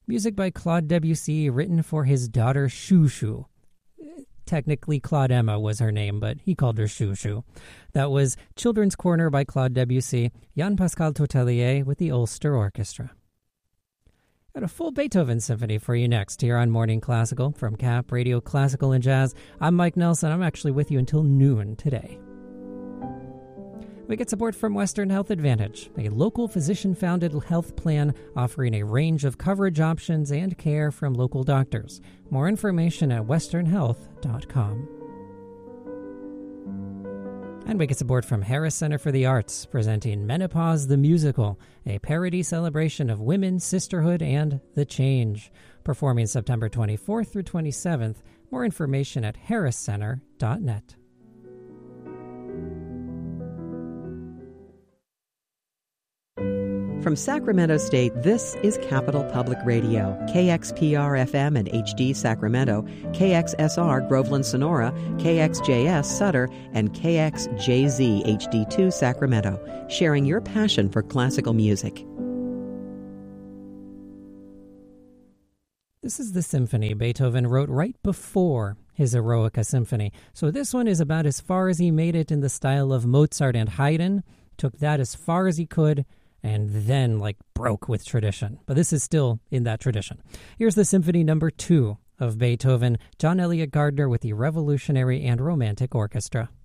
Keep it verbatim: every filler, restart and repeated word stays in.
Music by Claude Debussy, written for his daughter Chouchou. Technically, Claude Emma was her name, but he called her Chouchou. That was Children's Corner by Claude Debussy, Jean-Pascal Totelier with the Ulster Orchestra. Got a full Beethoven symphony for you next here on Morning Classical from C A P Radio Classical and Jazz. I'm Mike Nelson. I'm actually with you until noon today. We get support from Western Health Advantage, a local physician-founded health plan offering a range of coverage options and care from local doctors. More information at western health dot com. And we get support from Harris Center for the Arts, presenting Menopause the Musical, a parody celebration of women, sisterhood, and the change. Performing September twenty-fourth through twenty-seventh. More information at harris center dot net. From Sacramento State, this is Capital Public Radio, K X P R F M and H D Sacramento, K X S R Groveland Sonora, K X J S Sutter, and K X J Z H D two Sacramento, sharing your passion for classical music. This is the symphony Beethoven wrote right before his Eroica Symphony. So this one is about as far as he made it in the style of Mozart and Haydn, took that as far as he could, and then, like, broke with tradition. But this is still in that tradition. Here's the Symphony Number Two of Beethoven, John Elliott Gardner with the Revolutionary and Romantic Orchestra.